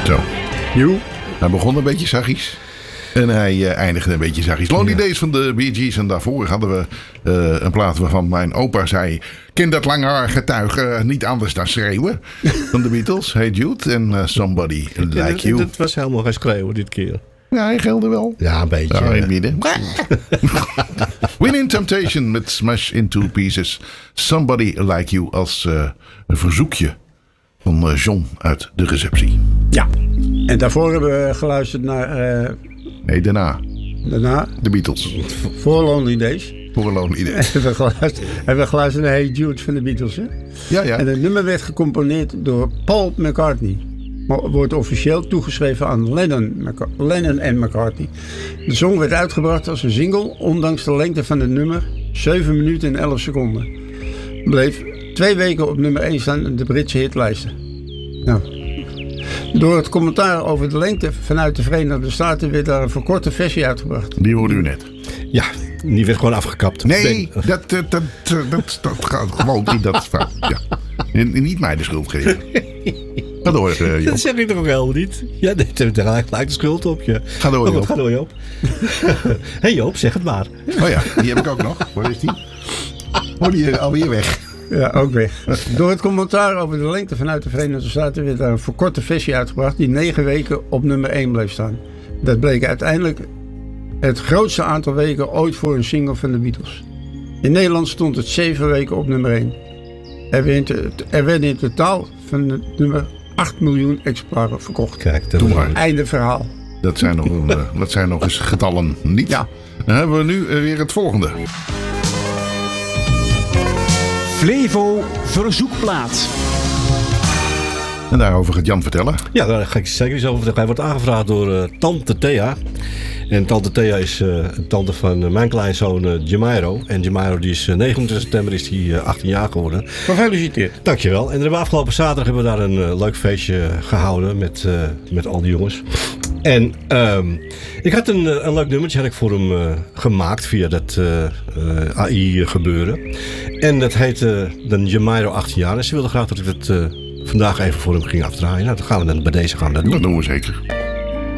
Zo. You? Hij begon een beetje zachtjes. En hij eindigde een beetje zachtjes. Lonely Days van de Bee Gees. En daarvoor hadden we een plaat waarvan mijn opa zei... Ken dat lange getuige niet anders dan schreeuwen. Van de Beatles. Hey Jude. En Somebody Like You. Dat was helemaal geen schreeuwen dit keer. Ja, hij gilde wel. Ja, een beetje. In het midden. Win-in Temptation met Smash Into Pieces. Somebody Like You als een verzoekje van John uit de receptie. Ja. En daarvoor hebben we geluisterd naar... Nee, daarna. De Beatles. Voor Lonely Days. Voor een Lonely Days. Hebben we geluisterd naar Hey Jude van de Beatles. Hè? Ja, ja. En het nummer werd gecomponeerd door Paul McCartney. Maar wordt officieel toegeschreven aan Lennon en McCartney. De song werd uitgebracht als een single, ondanks de lengte van het nummer, 7 minuten en 11 seconden. Bleef 2 weken op nummer 1 staan in de Britse hitlijsten. Nou, door het commentaar over de lengte vanuit de Verenigde Staten werd daar een verkorte versie uitgebracht. Die hoorde u net. Ja, die werd gewoon afgekapt. Nee, dat gaat gewoon niet. Dat fout. Ja. Niet mij de schuld geven. Ga door, Joop. Dat zeg ik toch ook helemaal niet? Ja, daar lijkt de schuld op je. Ga door, Joop. Ga door, Joop. Hey Joop, zeg het maar. Oh ja, die heb ik ook nog. Waar is die? Oh, die is alweer weg. Ja, ook weg. Door het commentaar over de lengte vanuit de Verenigde Staten werd daar een verkorte versie uitgebracht die 9 weken op nummer 1 bleef staan. Dat bleek uiteindelijk het grootste aantal weken ooit voor een single van de Beatles. In Nederland stond het 7 weken op nummer 1. Er werden in totaal van het nummer 8 miljoen exemplaren verkocht. Kijk, doe maar. Einde verhaal. Dat zijn nog eens getallen niet. Ja. Dan hebben we nu weer het volgende. Flevo Verzoekplaat. En daarover gaat Jan vertellen. Ja, daar ga ik zeker iets over vertellen. Hij wordt aangevraagd door Tante Thea. En Tante Thea is een tante van mijn kleinzoon Jamairo. En Jamairo die is 29 september is die 18 jaar geworden. Gefeliciteerd. Dankjewel. En afgelopen zaterdag hebben we daar een leuk feestje gehouden met al die jongens. En ik had een leuk nummertje had ik voor hem gemaakt via dat AI gebeuren. En dat heette dan Jamairo 18 jaar. En ze wilde graag dat ik dat vandaag even voor hem ging afdraaien. Nou, dat gaan we dan bij deze gaan we dat doen. Dat doen we zeker.